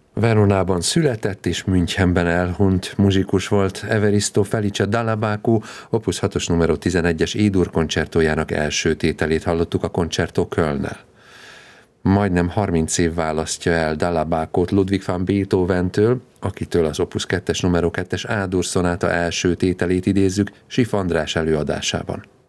Veronában született és Münchenben elhunyt muzsikus volt. Evaristo Felice Dall'Abaco Opus 6-os numero 11-es E-dur koncertójának első tételét hallottuk a Concerto Kölnnel. Majdnem 30 év választja el Dall'Abacót Ludwig van Beethoventől, akitől az Opus 2-es numero 2-es A-dur szonáta első tételét idézzük Sif András előadásában.